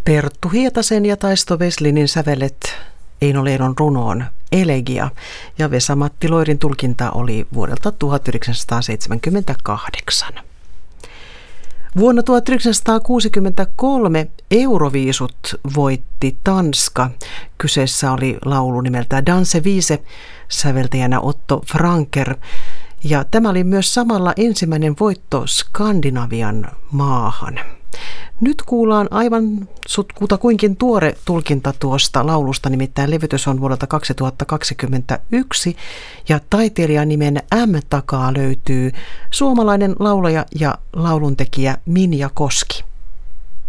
Perttu Hietasen ja Taisto Weslinin sävelet Eino Lehdon runoon Elegia ja Vesa-Matti Loirin tulkinta oli vuodelta 1978. Vuonna 1963 Euroviisut voitti Tanska. Kyseessä oli laulu nimeltä Danse Viise, säveltäjänä Otto Franker. Ja tämä oli myös samalla ensimmäinen voitto Skandinavian maahan. Nyt kuullaan aivan kutakuinkin tuore tulkinta tuosta laulusta, nimittäin levytys on vuodelta 2021 ja taiteilijan nimen M takaa löytyy suomalainen laulaja ja lauluntekijä Minja Koski.